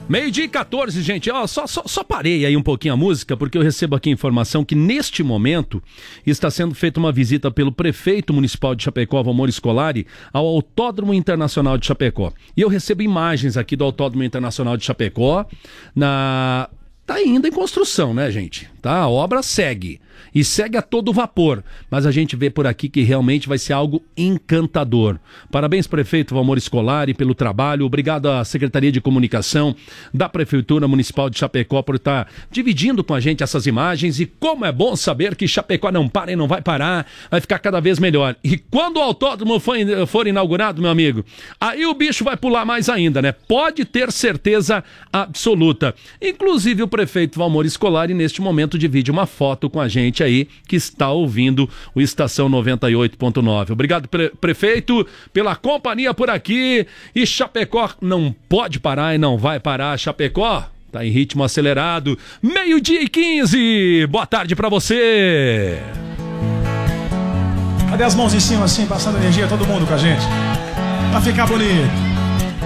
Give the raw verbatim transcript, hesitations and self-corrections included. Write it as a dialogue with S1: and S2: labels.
S1: Meio-dia e quatorze, gente. Ó, só, só, só parei aí um pouquinho a música, porque eu recebo aqui a informação que neste momento está sendo feita uma visita pelo prefeito municipal de Chapecó, Valmor Scolari, ao Autódromo Internacional de Chapecó. E eu recebo imagens aqui do Autódromo Internacional de Chapecó. Na... Tá ainda em construção, né, gente? Tá? A obra segue. E segue a todo vapor. Mas a gente vê por aqui que realmente vai ser algo encantador. Parabéns, prefeito Valmor Scolari, pelo trabalho. Obrigado à Secretaria de Comunicação da Prefeitura Municipal de Chapecó por estar dividindo com a gente essas imagens. E como é bom saber que Chapecó não para e não vai parar. Vai ficar cada vez melhor. E quando o autódromo for, for inaugurado, meu amigo, aí o bicho vai pular mais ainda, né? Pode ter certeza absoluta. Inclusive o prefeito Valmor Scolari, neste momento, divide uma foto com a gente aí que está ouvindo o Estação noventa e oito ponto nove. Obrigado, pre prefeito, pela companhia por aqui. E Chapecó não pode parar e não vai parar. Chapecó tá em ritmo acelerado. Meio-dia e quinze. Boa tarde pra você.
S2: Cadê as mãos em cima assim, passando energia, todo mundo com a gente? Pra ficar bonito.